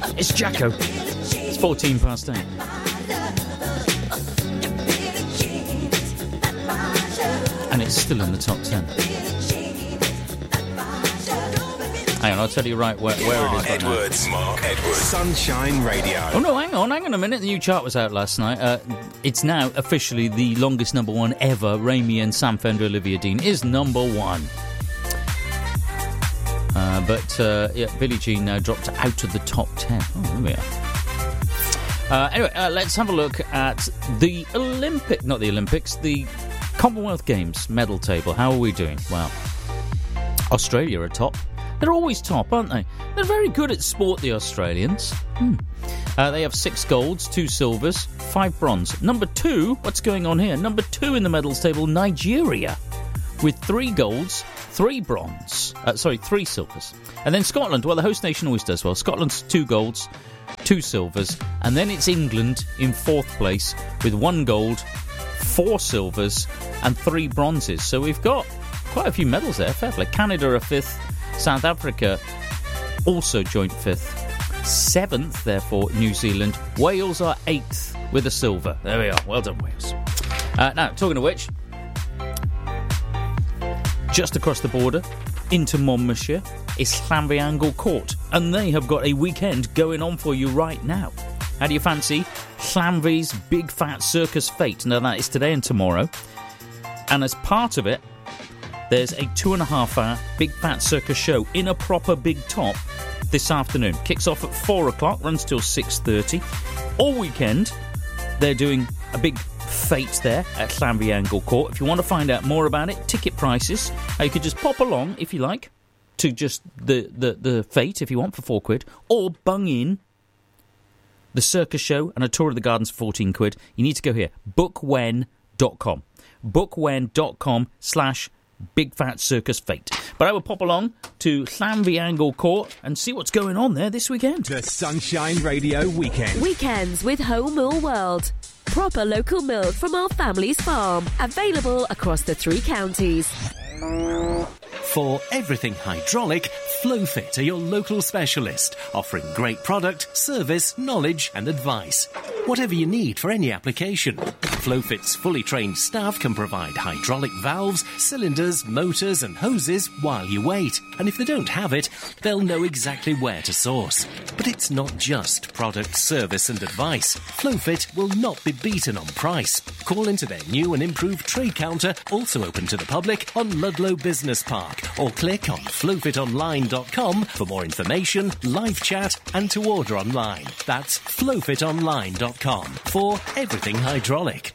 It's Jacko. It's 14 past 8. And it's still in the top 10. Hang on, I'll tell you right where it is right Edwards. Mark Edwards. Sunshine Radio. Oh, no, hang on a minute. The new chart was out last night. It's now officially the longest number one ever. Raimi and Sam Fender, Olivia Dean is number one. Billie Jean now dropped out of the top 10. Oh, there we are. Anyway, let's have a look at the the Commonwealth Games medal table. How are we doing? Well, Australia are top. They're always top, aren't they? They're very good at sport, the Australians. They have 6 golds, 2 silvers, 5 bronze. Number 2, what's going on here? Number 2 in the medals table, Nigeria, with 3 golds, 3 bronze. 3 silvers. And then Scotland, well, the host nation always does well. Scotland's 2 golds, 2 silvers. And then it's England in 4th place with 1 gold, 4 silvers and 3 bronzes. So we've got quite a few medals there. Fair play. Canada are 5th. South Africa also joint 5th. 7th, therefore, New Zealand. Wales are 8th with a silver. There we are. Well done, Wales. Now, talking of which, just across the border into Monmouthshire is Llanfihangel Court, and they have got a weekend going on for you right now. How do you fancy Llanvi's Big Fat Circus Fete? Now, that is today and tomorrow. And as part of it, there's a 2.5-hour Big Fat Circus show in a proper big top this afternoon. Kicks off at 4 o'clock, runs till 6:30. All weekend, they're doing a big fete there at Llanfihangel Court. If you want to find out more about it, ticket prices, you could just pop along, if you like, to just the fete, if you want, for £4, or bung in the circus show and a tour of the gardens for £14. You need to go here, bookwen.com. bookwen.com/Big Fat Circus Fete. But I will pop along to Llanfihangel Court and see what's going on there this weekend. The Sunshine Radio Weekend. Weekends with Home Mill World. Proper local milk from our family's farm. Available across the 3 counties. For everything hydraulic, Flowfit are your local specialist, offering great product, service, knowledge and advice. Whatever you need for any application, Flowfit's fully trained staff can provide hydraulic valves, cylinders, motors and hoses while you wait. And if they don't have it, they'll know exactly where to source. But it's not just product, service and advice. Flowfit will not be beaten on price. Call into their new and improved trade counter, also open to the public, on Ludlow Business Park, or click on flowfitonline.com for more information, live chat and to order online. That's flowfitonline.com for everything hydraulic.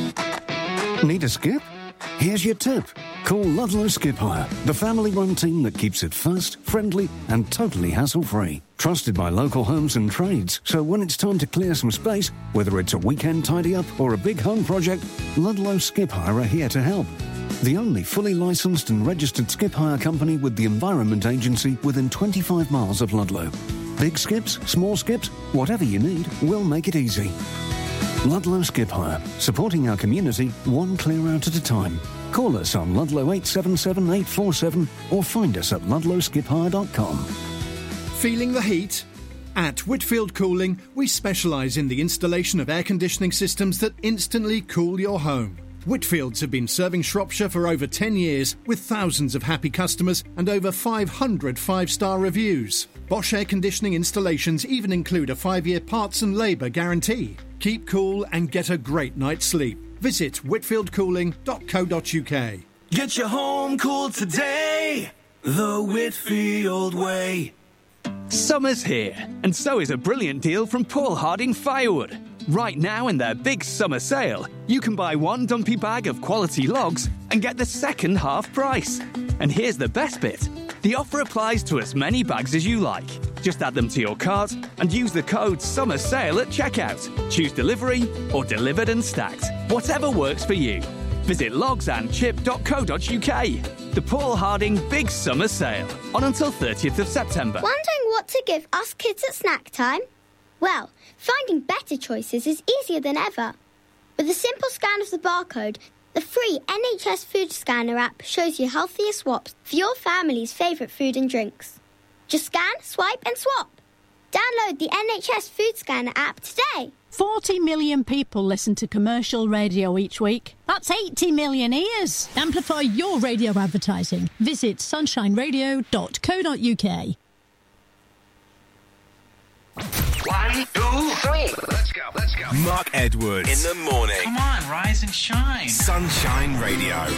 Need a skip? Here's your tip. Call Ludlow Skip Hire, the family-run team that keeps it fast, friendly and totally hassle-free. Trusted by local homes and trades, so when it's time to clear some space, whether it's a weekend tidy-up or a big home project, Ludlow Skip Hire are here to help. The only fully licensed and registered skip hire company with the Environment Agency within 25 miles of Ludlow. Big skips, small skips, whatever you need, we'll make it easy. Ludlow Skip Hire, supporting our community one clear out at a time. Call us on Ludlow 877 847 or find us at ludlowskiphire.com. Feeling the heat? At Whitfield Cooling, we specialise in the installation of air conditioning systems that instantly cool your home. Whitfields have been serving Shropshire for over 10 years with thousands of happy customers and over 500 5-star reviews. Bosch air conditioning installations even include a 5-year parts and labour guarantee. Keep cool and get a great night's sleep. Visit whitfieldcooling.co.uk. Get your home cooled today, the Whitfield way. Summer's here, and so is a brilliant deal from Paul Harding Firewood. Right now, in their big summer sale, you can buy 1 dumpy bag of quality logs and get the second half price. And here's the best bit. The offer applies to as many bags as you like. Just add them to your cart and use the code SUMMERSALE at checkout. Choose delivery or delivered and stacked. Whatever works for you. Visit logsandchip.co.uk. The Paul Harding Big Summer Sale. On until 30th of September. Wondering what to give us kids at snack time? Well, finding better choices is easier than ever. With a simple scan of the barcode, the free NHS Food Scanner app shows you healthier swaps for your family's favourite food and drinks. Just scan, swipe and swap. Download the NHS Food Scanner app today. 40 million people listen to commercial radio each week. That's 80 million ears. Amplify your radio advertising. Visit sunshineradio.co.uk. 1, 2, 3. Let's go. Mark Edwards. In the morning. Come on, rise and shine. Sunshine Radio.